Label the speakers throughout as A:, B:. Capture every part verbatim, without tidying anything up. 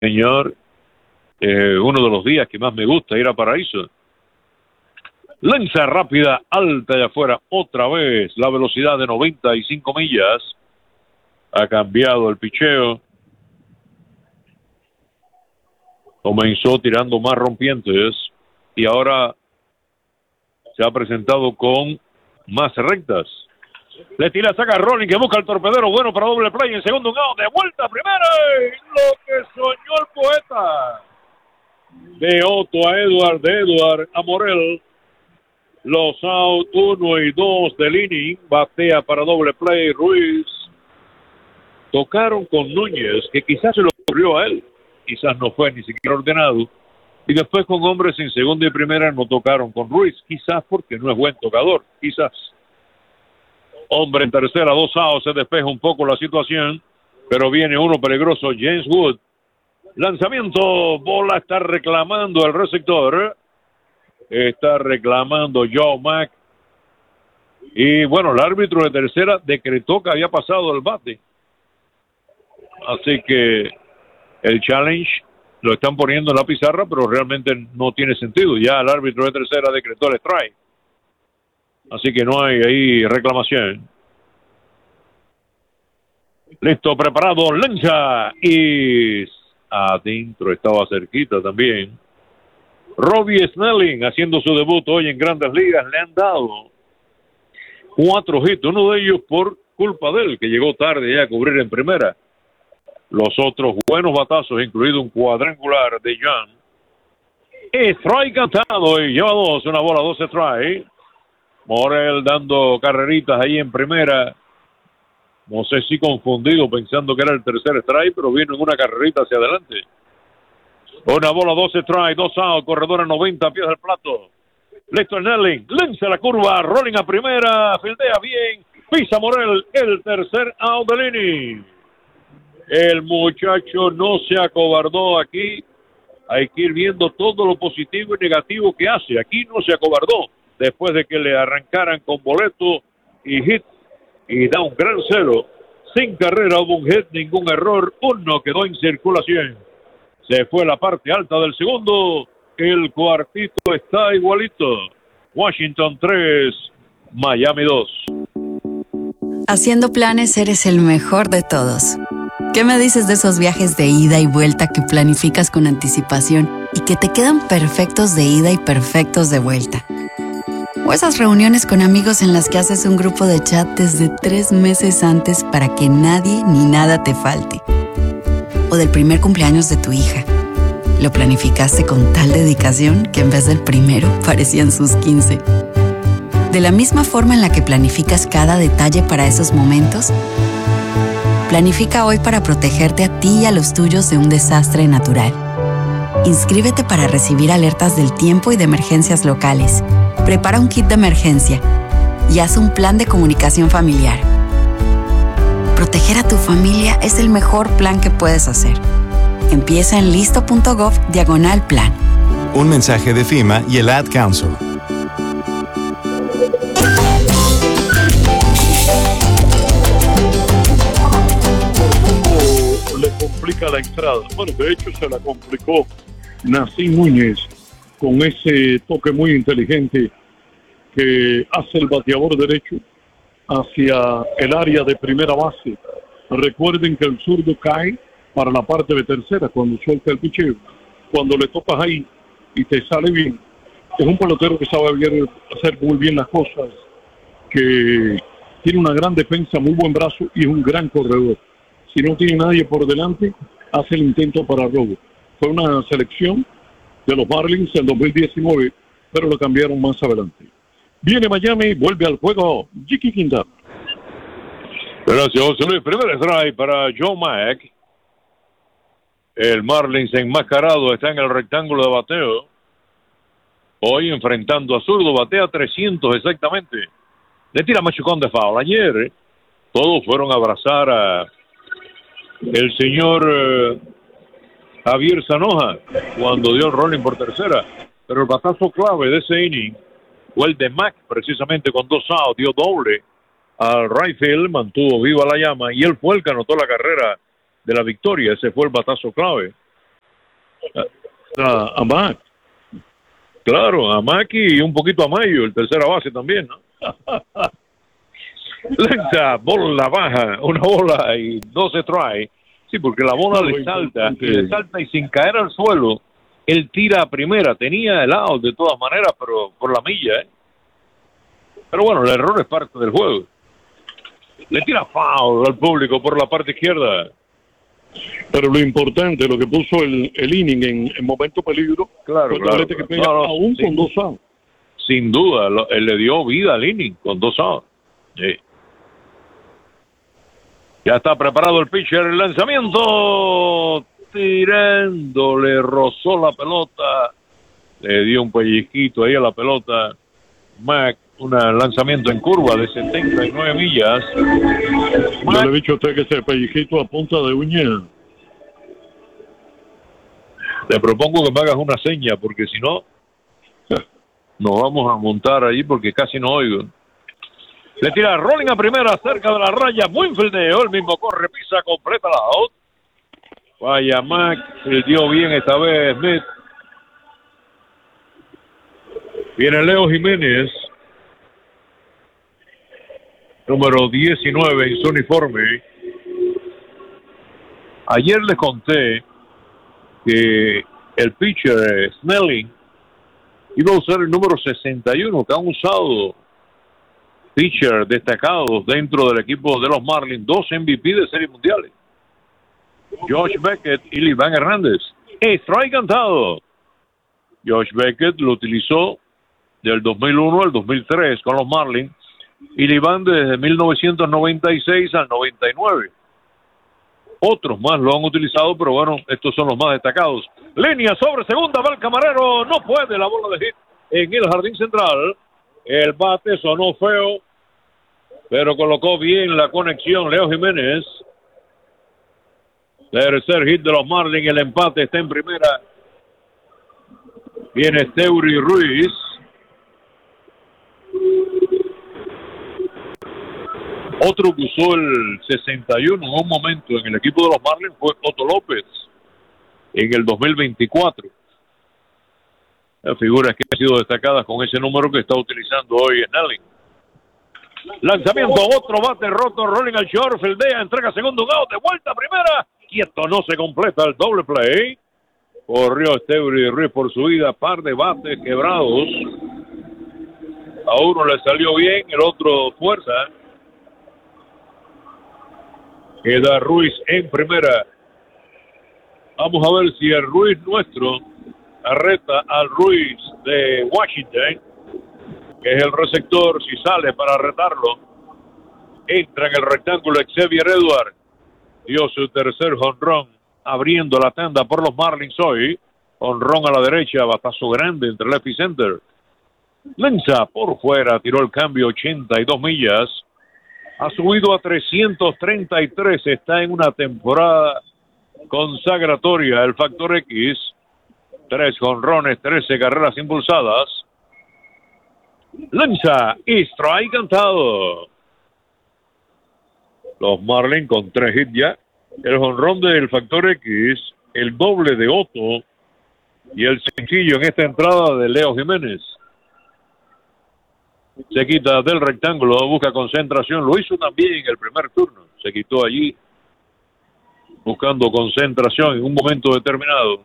A: Señor, eh, uno de los días que más me gusta ir a Paraíso. Lanza rápida, alta y afuera, otra vez, la velocidad de noventa y cinco millas. Ha cambiado el picheo. Comenzó tirando más rompientes y ahora se ha presentado con más rectas. Le tira, saca a Rolling, que busca el torpedero, bueno para doble play, en segundo un out, de vuelta a primera, y lo que soñó el poeta. De Otto a Edward, de Edward a Morel. Los out uno y dos del inning, batea para doble play Ruiz. Tocaron con Núñez, que quizás se lo ocurrió a él, quizás no fue ni siquiera ordenado, y después con hombres en segunda y primera no tocaron con Ruiz, quizás porque no es buen tocador, quizás. Hombre en tercera, dos outs, se despeja un poco la situación, pero viene uno peligroso, James Wood. Lanzamiento, bola está reclamando el receptor, está reclamando Joe Mack. Y bueno, el árbitro de tercera decretó que había pasado el bate. Así que el challenge lo están poniendo en la pizarra, pero realmente no tiene sentido. Ya el árbitro de tercera decretó el strike. Así que no hay ahí reclamación. Listo, preparado, lanza. Y adentro, estaba cerquita también. Robbie Snelling haciendo su debut hoy en Grandes Ligas. Le han dado cuatro hits, uno de ellos por culpa de él, que llegó tarde ya a cubrir en primera. Los otros buenos batazos, incluido un cuadrangular de John. Strike cantado y lleva dos, una bola, dos strike. Morel dando carreritas ahí en primera. No sé si confundido pensando que era el tercer strike, pero vino en una carrerita hacia adelante. Una bola, dos strike, dos out, corredor a noventa pies del plato. Listo Snelling, lanza la curva, Rolling a primera, fildea bien, pisa Morel, el tercer out del inning. El muchacho no se acobardó aquí. Hay que ir viendo todo lo positivo y negativo que hace. Aquí no se acobardó. Después de que le arrancaran con boleto y hit, y da un gran cero, sin carrera, hubo un hit, ningún error, uno quedó en circulación. Se fue la parte alta del segundo, el cuartito está igualito. Washington tres, Miami dos.
B: Haciendo planes eres el mejor de todos. ¿Qué me dices de esos viajes de ida y vuelta que planificas con anticipación y que te quedan perfectos de ida y perfectos de vuelta? O esas reuniones con amigos en las que haces un grupo de chat desde tres meses antes para que nadie ni nada te falte. O del primer cumpleaños de tu hija. Lo planificaste con tal dedicación que en vez del primero parecían sus quince. De la misma forma en la que planificas cada detalle para esos momentos, planifica hoy para protegerte a ti y a los tuyos de un desastre natural. Inscríbete para recibir alertas del tiempo y de emergencias locales. Prepara un kit de emergencia y haz un plan de comunicación familiar. Proteger a tu familia es el mejor plan que puedes hacer. Empieza en listo.gov diagonal plan.
C: Un mensaje de FEMA y el Ad Council.
D: Le complica la entrada. Bueno, de hecho se la complicó Nacín Núñez con ese toque muy inteligente que hace el bateador derecho hacia el área de primera base. Recuerden que el zurdo cae para la parte de tercera cuando suelta el picheo. Cuando le tocas ahí y te sale bien, es un pelotero que sabe bien, hacer muy bien las cosas, que tiene una gran defensa, muy buen brazo y es un gran corredor. Si no tiene nadie por delante, hace el intento para robo. Fue una selección de los Marlins en dos mil diecinueve, pero lo cambiaron más adelante. Viene Miami, vuelve al juego Jicky Quintana.
A: Gracias, José Luis. Primer strike para Joe Mack. El Marlins enmascarado está en el rectángulo de bateo. Hoy enfrentando a zurdo, batea trescientos exactamente. Le tira machucón de foul. Ayer eh, todos fueron a abrazar a el señor eh, Javier Zanoja cuando dio el rolling por tercera. Pero el batazo clave de ese inning fue el de Mack, precisamente con dos outs, dio doble al right field, mantuvo viva la llama y él fue el que anotó la carrera de la victoria. Ese fue el batazo clave.
D: a, a Mac.
A: Claro, a Maki y un poquito a Mayo, el tercera base también, ¿no? Lanza, bola baja, una bola y no se trae. Sí, porque la bola le salta, y le salta y sin caer al suelo, él tira a primera. Tenía el out de todas maneras, pero por la milla, ¿eh? Pero bueno, el error es parte del juego. Le tira foul al público por la parte izquierda.
D: Pero lo importante, lo que puso el, el inning en, en momento peligro,
A: claro,
D: fue
A: claro,
D: que
A: claro.
D: pega
A: No, no,
D: aún
A: sin,
D: con dos outs.
A: Sin duda, lo, él le dio vida al inning con dos outs. Sí. Ya está preparado el pitcher, el lanzamiento, tirándole, rozó la pelota, le dio un pellizquito ahí a la pelota. Mac, un lanzamiento en curva de setenta y nueve millas.
D: Mac, yo le he dicho a usted que ese pellizquito a punta de uña.
A: Te propongo que me hagas una seña, porque si no, nos vamos a montar allí porque casi no oigo. Le tira rolling a primera, cerca de la raya, buen fildeo, el mismo corre, pisa, completa la out. Vaya Mac, le dio bien esta vez Smith. Viene Leo Jiménez, número diecinueve en su uniforme. Ayer les conté que el pitcher Snelling iba a usar el número sesenta y uno que han usado pitcher destacados dentro del equipo de los Marlins, dos M V P de series mundiales, Josh Beckett y Livan Hernández. Strike cantado. Josh Beckett lo utilizó del dos mil uno al dos mil tres con los Marlins y Livan desde mil novecientos noventa y seis al noventa y nueve. Otros más lo han utilizado, pero bueno, estos son los más destacados. Línea sobre segunda, va el camarero, no puede, la bola de hit en el jardín central. El bate sonó feo, pero colocó bien la conexión Leo Jiménez. Tercer hit de los Marlins, el empate está en primera. Viene Esteury Ruiz. Otro que usó el sesenta y uno en un momento en el equipo de los Marlins fue Otto López en el dos mil veinticuatro. Las figuras que han sido destacadas con ese número que está utilizando hoy Snelling. Lanzamiento, otro bate roto, rolling al short, fildea, entrega segundo out, de vuelta a primera, quieto, no se completa el doble play. Corrió Esteury Ruiz por su vida, par de bates quebrados. A uno le salió bien, el otro fuerza. Queda Ruiz en primera. Vamos a ver si el Ruiz nuestro arreta al Ruiz de Washington, que es el receptor, si sale para retarlo. Entra en el rectángulo Xavier Edwards. Dio su tercer jonrón, abriendo la tanda por los Marlins hoy. Jonrón a la derecha, batazo grande entre left y center. Lanza por fuera, tiró el cambio ochenta y dos millas. Ha subido a trescientos treinta y tres, está en una temporada consagratoria. El factor X, tres jonrones, trece carreras impulsadas. Lanza y strike cantado. Los Marlins con tres hits ya. El jonrón del factor X, el doble de Otto y el sencillo en esta entrada de Leo Jiménez. Se quita del rectángulo, busca concentración. Lo hizo también en el primer turno. Se quitó allí buscando concentración en un momento determinado.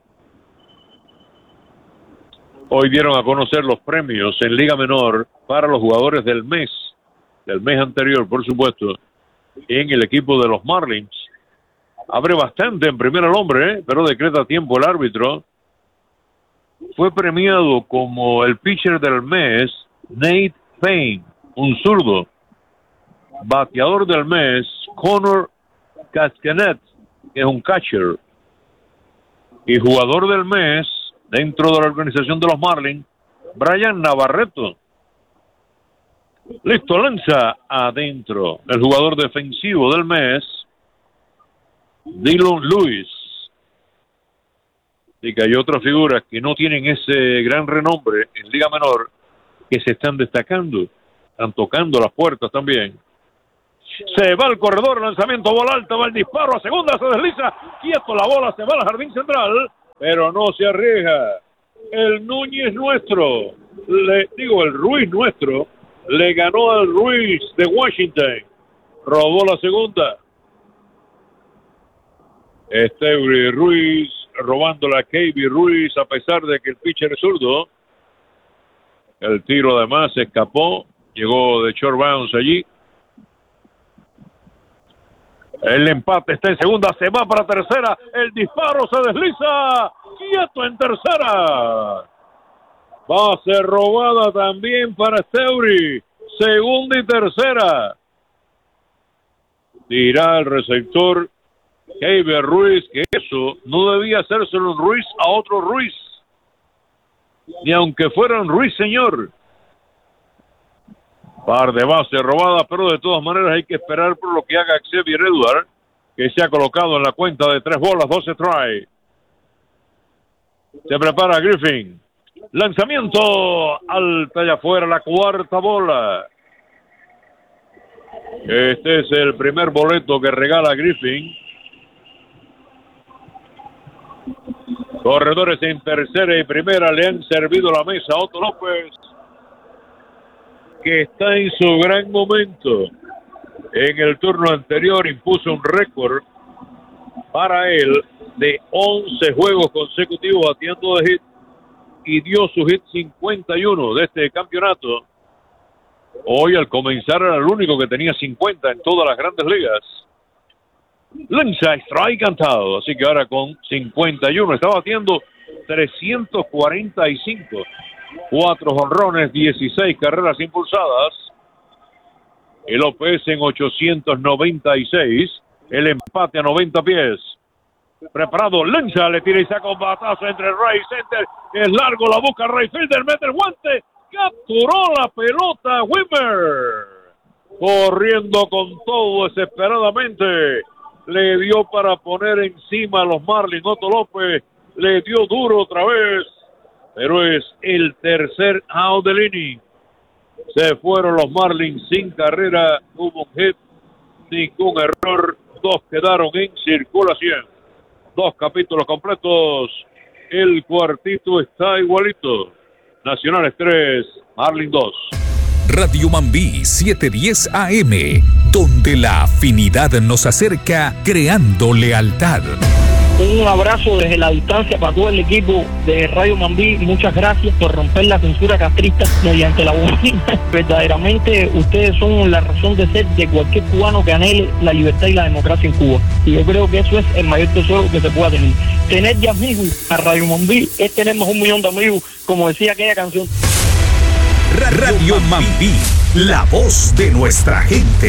A: Hoy dieron a conocer los premios en Liga Menor para los jugadores del mes, del mes anterior, por supuesto, en el equipo de los Marlins. Abre bastante en primera el hombre, ¿eh? Pero decreta tiempo el árbitro. Fue premiado como el pitcher del mes Nate Payne, un zurdo. Bateador del mes Connor Cascanet, que es un catcher. Y jugador del mes dentro de la organización de los Marlins, Brian Navarreto. Listo, lanza adentro. El jugador defensivo del mes, Dylan Lewis. Y que hay otras figuras que no tienen ese gran renombre en Liga Menor, que se están destacando, están tocando las puertas también. Se va al corredor, lanzamiento, bola alta, va el disparo a segunda, se desliza, quieto la bola, se va al jardín central. pero no se arriesga. El Núñez nuestro, le digo el Ruiz nuestro, le ganó al Ruiz de Washington, robó la segunda. Esteury Ruiz robándole a K B Ruiz a pesar de que el pitcher es zurdo. El tiro además se escapó, llegó de short bounce allí. El empate está en segunda, se va para tercera, el disparo se desliza, quieto en tercera. Base robada también para Esteury, segunda y tercera. Dirá el receptor Keiber Ruiz que eso no debía hacérselo un Ruiz a otro Ruiz, ni aunque fuera un Ruiz señor. Par de base robada, pero de todas maneras hay que esperar por lo que haga Xavier Edwards, que se ha colocado en la cuenta de tres bolas, doce try. Se prepara Griffin. Lanzamiento alta y afuera, la cuarta bola. Este es el primer boleto que regala Griffin. Corredores en tercera y primera le han servido la mesa a Otto López, que está en su gran momento. En el turno anterior impuso un récord para él de once juegos consecutivos bateando de hit y dio su hit cincuenta y uno de este campeonato. Hoy al comenzar era el único que tenía cincuenta en todas las grandes ligas. Lanza strike cantado, así que ahora con cincuenta y uno está batiendo trescientos cuarenta y cinco. Cuatro jonrones, dieciséis carreras impulsadas. El O P S en ochocientos noventa y seis. El empate a noventa pies. Preparado, lanza, le tira y saca un batazo entre right center. Es largo, la busca right fielder, mete el guante. Capturó la pelota Wimmer. Corriendo con todo desesperadamente. Le dio para poner encima a los Marlins. Otto López le dio duro otra vez. Pero es el tercer out del inning. Se fueron los Marlins sin carrera, hubo un hit, ningún error, dos quedaron en circulación. Dos capítulos completos, el cuartito está igualito. Nacionales tres, Marlins dos.
E: Radio Mambí setecientos diez A M, donde la afinidad nos acerca creando lealtad.
F: Un abrazo desde la distancia para todo el equipo de Radio Mambí. Muchas gracias por romper la censura castrista mediante la bocina. Verdaderamente ustedes son la razón de ser de cualquier cubano que anhele la libertad y la democracia en Cuba. Y yo creo que eso es el mayor tesoro que se pueda tener. Tener de amigos a Radio Mambí es tenernos un millón de amigos, como decía aquella canción.
E: Radio Mambí, la voz de nuestra gente.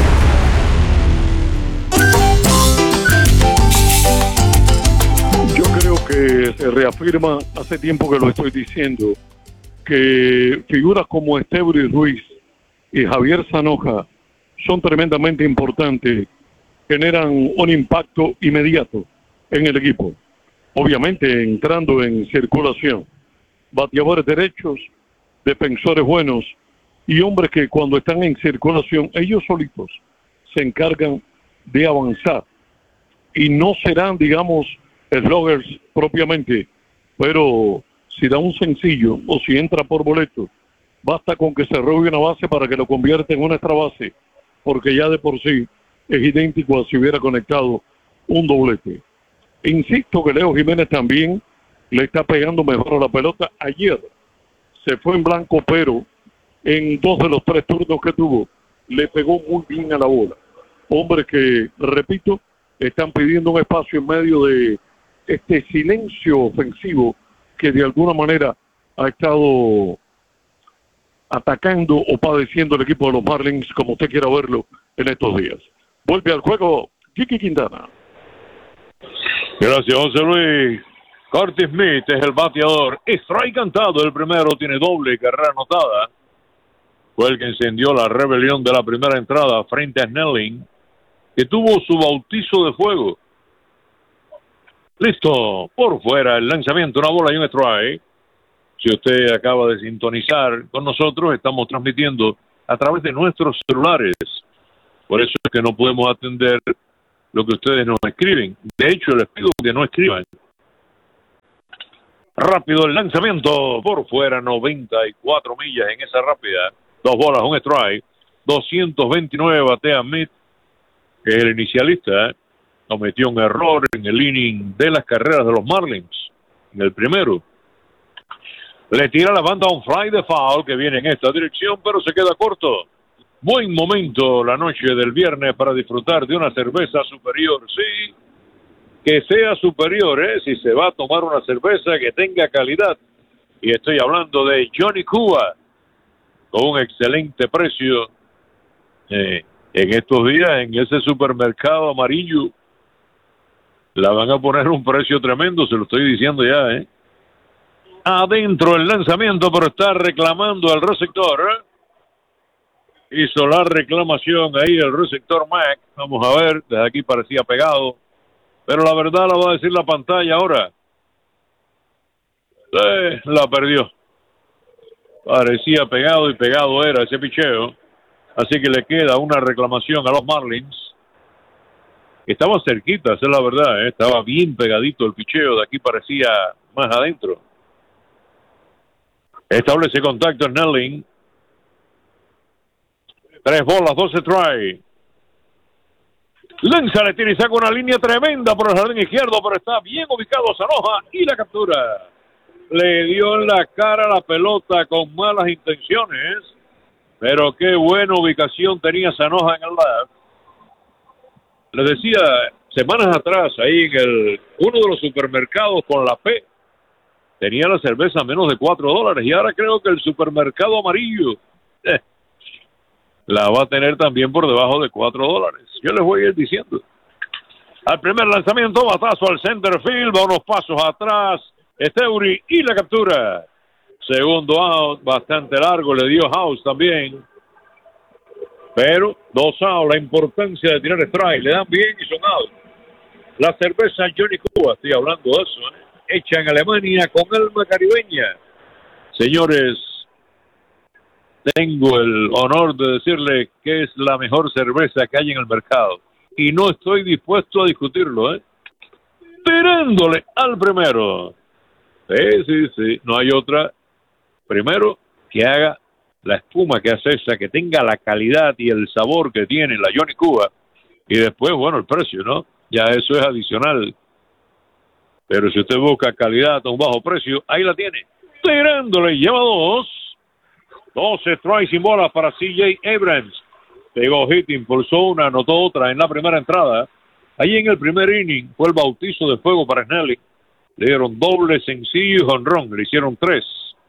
D: Yo creo que se reafirma, hace tiempo que lo estoy diciendo, que figuras como Esteury Ruiz y Javier Zanoja son tremendamente importantes, generan un impacto inmediato en el equipo. Obviamente entrando en circulación, bateadores derechos, defensores buenos y hombres que cuando están en circulación, ellos solitos se encargan de avanzar y no serán, digamos, sluggers propiamente, pero si da un sencillo o si entra por boleto, basta con que se robe una base para que lo convierta en una extra base, porque ya de por sí es idéntico a si hubiera conectado un doblete. Insisto que Leo Jiménez también le está pegando mejor a la pelota. Ayer se fue en blanco, pero en dos de los tres turnos que tuvo, le pegó muy bien a la bola. Hombres que, repito, están pidiendo un espacio en medio de este silencio ofensivo que de alguna manera ha estado atacando o padeciendo el equipo de los Marlins, como usted quiera verlo en estos días. Vuelve al juego Kiki Quintana.
A: Gracias, José Luis. Curtis Smith es el bateador. Strike cantado, el primero tiene doble carrera anotada. Fue el que encendió la rebelión de la primera entrada frente a Snelling, que tuvo su bautizo de fuego. Listo, por fuera el lanzamiento, una bola y un strike. Si usted acaba de sintonizar con nosotros, estamos transmitiendo a través de nuestros celulares. Por eso es que no podemos atender lo que ustedes nos escriben. De hecho, les pido que no escriban. Rápido el lanzamiento por fuera, noventa y cuatro millas en esa rápida. Dos bolas, un strike. doscientos veintinueve batea Mead, que es el inicialista. ¿eh? Cometió un error en el inning de las carreras de los Marlins. En el primero. Le tira la banda un fly de foul que viene en esta dirección, pero se queda corto. Buen momento la noche del viernes para disfrutar de una cerveza superior. Sí, que sea superior, ¿eh? Si se va a tomar una cerveza que tenga calidad. Y estoy hablando de Johnny Cuba, con un excelente precio. Eh, en estos días, en ese supermercado amarillo, la van a poner un precio tremendo, se lo estoy diciendo ya, ¿eh? Adentro el lanzamiento, pero está reclamando el receptor. ¿eh? Hizo la reclamación ahí el receptor Mac. Vamos a ver, desde aquí parecía pegado. Pero la verdad la va a decir la pantalla ahora. Eh, la perdió. Parecía pegado y pegado era ese picheo. Así que le queda una reclamación a los Marlins. Estaba cerquita, esa es la verdad. ¿eh? Estaba bien pegadito el picheo. De aquí parecía más adentro. Establece contacto Snelling. Tres bolas, doce try. Lanza, le tira y saca una línea tremenda por el jardín izquierdo, pero está bien ubicado Sanoja y la captura. Le dio en la cara la pelota con malas intenciones, pero qué buena ubicación tenía Sanoja en el left. Les decía semanas atrás, ahí en el uno de los supermercados con la P, tenía la cerveza a menos de cuatro dólares, y ahora creo que el supermercado amarillo eh, la va a tener también por debajo de cuatro dólares. Yo les voy a ir diciendo. Al primer lanzamiento, batazo al center field, va unos pasos atrás, Esteury y la captura. Segundo out, bastante largo, le dio House también. Pero dos outs, la importancia de tirar strike, le dan bien y son out. La cerveza Johnny Cuba, estoy hablando de eso, ¿eh? hecha en Alemania con alma caribeña. Señores, tengo el honor de decirle que es la mejor cerveza que hay en el mercado. Y no estoy dispuesto a discutirlo, ¿eh? Tirándole al primero. Sí, sí, sí, no hay otra. Primero, que haga la espuma que hace esa, que tenga la calidad y el sabor que tiene la Johnny Cuba. Y después, bueno, el precio, ¿no? Ya eso es adicional. Pero si usted busca calidad a un bajo precio, ahí la tiene. Tirándole, lleva dos. doce strikes sin bolas para C J Abrams. Pegó hit, impulsó una, anotó otra en la primera entrada. Ahí en el primer inning fue el bautizo de fuego para Snelling. Le dieron doble, sencillo y jonrón. Le hicieron tres.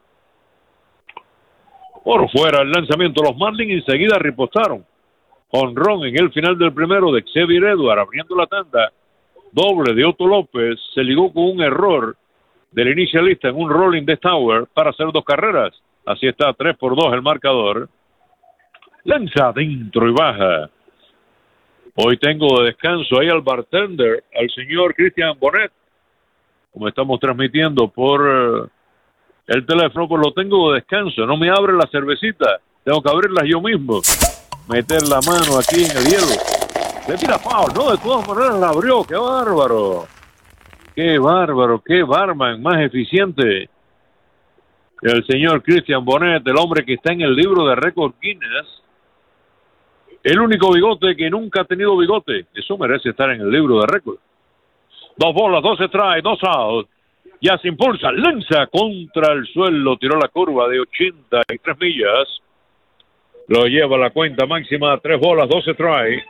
A: Por fuera el lanzamiento. Los Marlins enseguida ripostaron. Jonrón en el final del primero de Xavier Edwards abriendo la tanda. Doble de Otto López. Se ligó con un error del inicialista en un rolling de Stauer para hacer dos carreras. Así está, tres por dos el marcador. Lanza adentro y baja. Hoy tengo de descanso ahí al bartender, al señor Christian Bonet. Como estamos transmitiendo por uh, el teléfono, pues lo tengo de descanso. No me abre la cervecita. Tengo que abrirlas yo mismo. Meter la mano aquí en el hielo. Le tira foul, ¿no? De todas maneras la abrió. ¡Qué bárbaro! ¡Qué bárbaro! ¡Qué barman más eficiente! El señor Christian Bonet, el hombre que está en el libro de récord Guinness. El único bigote que nunca ha tenido bigote. Eso merece estar en el libro de récord. Dos bolas, dos strikes, dos outs. Ya se impulsa, lanza contra el suelo. Tiró la curva de ochenta y tres millas. Lo lleva a la cuenta máxima. Tres bolas, dos strikes.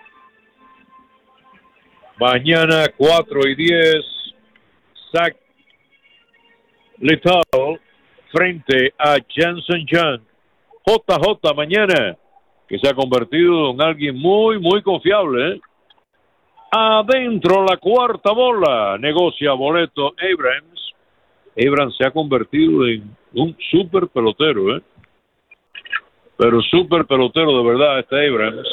A: Mañana cuatro y diez. Zach Littell frente a Jansen Young. J J mañana, que se ha convertido en alguien muy, muy confiable. ¿eh? Adentro la cuarta bola. Negocia boleto Abrams. Abrams se ha convertido en un super pelotero. ¿eh? Pero super pelotero de verdad este Abrams.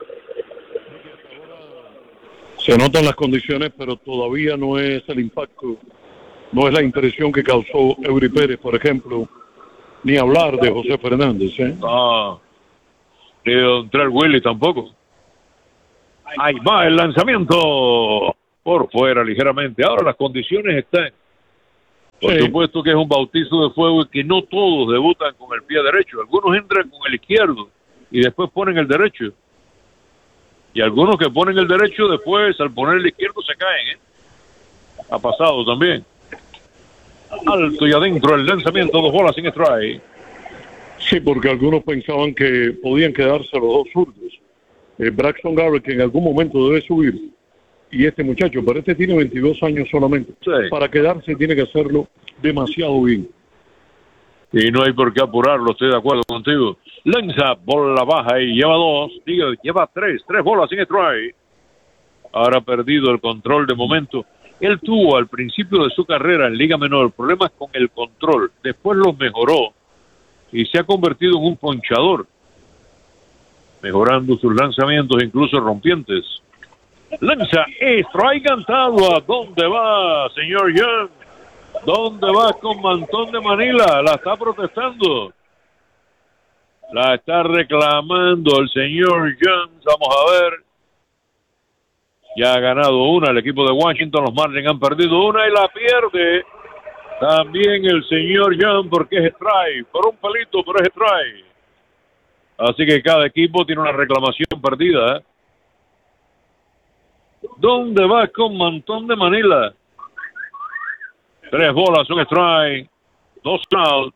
D: Se notan las condiciones, pero todavía no es el impacto. No es la impresión que causó Eury Pérez, por ejemplo, ni hablar de José Fernández. ¿eh?
A: Ah, ni de Don Trell Willis tampoco. Ahí va el lanzamiento. Por fuera ligeramente. Ahora las condiciones están Por
D: Sí.
A: supuesto que es un bautizo de fuego y que no todos debutan con el pie derecho. Algunos entran con el izquierdo y después ponen el derecho. Y algunos que ponen el derecho después, al poner el izquierdo, se caen, ¿eh? Ha pasado también. Alto y adentro el lanzamiento, dos bolas sin strike.
D: Sí, porque algunos pensaban que podían quedarse los dos zurdos. Eh, Braxton Garrett, que en algún momento debe subir, y este muchacho, pero este tiene veintidós años solamente.
A: Sí.
D: Para quedarse tiene que hacerlo demasiado bien.
A: Y no hay por qué apurarlo, estoy de acuerdo contigo. Lanza, bola baja y lleva dos, digo, lleva tres, tres bolas sin strike. Ahora ha perdido el control de momento. Él tuvo al principio de su carrera en Liga Menor problemas con el control, después los mejoró y se ha convertido en un ponchador, mejorando sus lanzamientos, incluso rompientes. Lanza, strike cantado. ¿A dónde va, señor Young? ¿Dónde va con Mantón de Manila? La está protestando. La está reclamando el señor Young. Vamos a ver. Ya ha ganado una el equipo de Washington. Los Marlins han perdido una y la pierde también el señor Young porque es strike. Por un pelito, pero es strike. Así que cada equipo tiene una reclamación perdida, ¿eh? ¿Dónde va con Mantón de Manila? Tres bolas, un strike, dos out.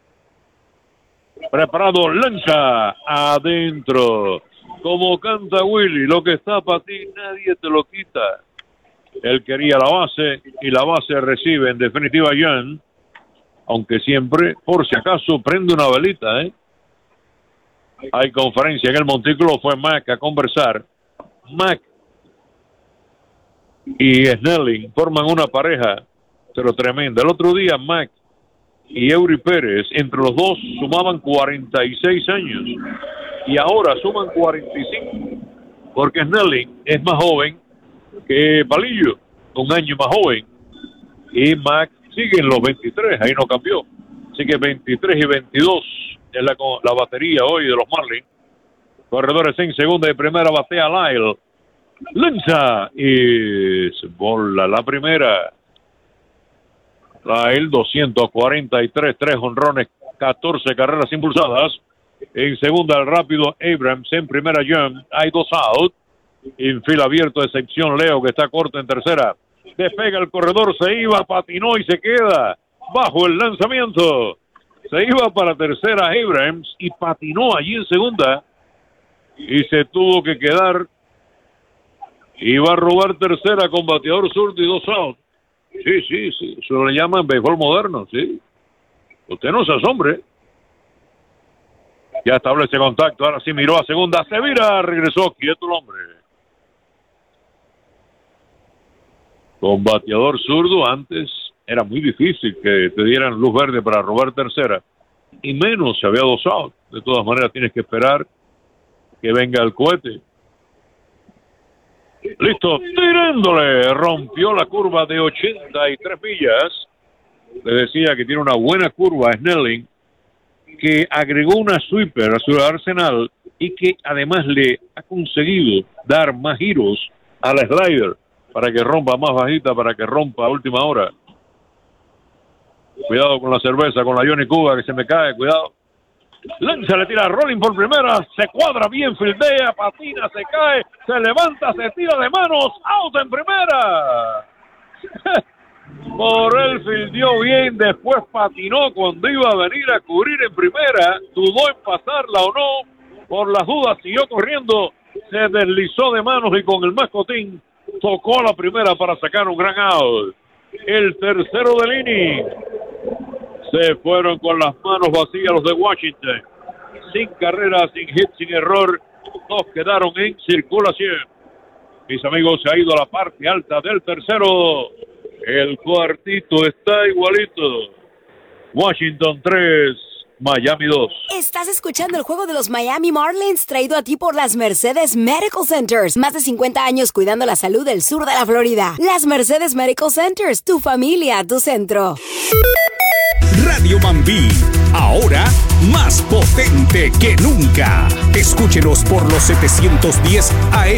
A: Preparado, lanza adentro. Como canta Willy, lo que está para ti nadie te lo quita. Él quería la base y la base recibe en definitiva Young, aunque siempre, por si acaso, prende una velita, ¿eh? Hay conferencia en el montículo, fue Mac a conversar. Mac y Snelling forman una pareja, pero tremenda. El otro día Mac y Eury Pérez, entre los dos sumaban cuarenta y seis años y ahora suman cuarenta y cinco, porque Snelling es más joven que Palillo, un año más joven, y Mac sigue en los veintitrés, ahí no cambió. Así que veintitrés y veintidós es la, la batería hoy de los Marlins. Corredores en segunda y primera, batea Lyle. Lanza y se bola la primera. Lyle, doscientos cuarenta y tres, tres jonrones, catorce carreras impulsadas. En segunda, el rápido Abrams. En primera, Young. Hay dos out. En fila abierto, excepción Leo, que está corto en tercera. Despega el corredor, se iba, patinó y se queda bajo el lanzamiento. Se iba para tercera Abrams y patinó allí en segunda y se tuvo que quedar. Iba a robar tercera con bateador zurdo y dos out. Sí, sí, sí, eso le llaman béisbol moderno, sí. Usted no se asombre. Ya establece contacto, ahora sí miró a segunda, se vira, regresó, quieto el hombre. Con bateador zurdo antes era muy difícil que te dieran luz verde para robar tercera, y menos si había dos outs. De todas maneras tienes que esperar que venga el cohete. Listo, tirándole, rompió la curva de ochenta y tres millas. Le decía que tiene una buena curva Snelling, que agregó una sweeper a su arsenal y que además le ha conseguido dar más giros a la slider para que rompa más bajita, para que rompa a última hora. Cuidado con la cerveza, con la Johnny Cuba que se me cae, cuidado. Lanza, le tira a Rolling por primera, se cuadra bien, fildea, patina, se cae, se levanta, se tira de manos, out en primera. Por él fildeó bien, después patinó cuando iba a venir a cubrir en primera, dudó en pasarla o no, por las dudas siguió corriendo, se deslizó de manos y con el mascotín tocó la primera para sacar un gran out. El tercero del inning. Se fueron con las manos vacías los de Washington. Sin carrera, sin hit, sin error. Dos quedaron en circulación. Mis amigos, se ha ido a la parte alta del tercero. El cuartito está igualito. Washington tres, Miami dos.
G: Estás escuchando el juego de los Miami Marlins, traído a ti por las Mercedes Medical Centers. Más de cincuenta años cuidando la salud del sur de la Florida. Las Mercedes Medical Centers, tu familia, tu centro.
E: Radio Mambí, ahora más potente que nunca. Escúchenos por los setecientos diez A M.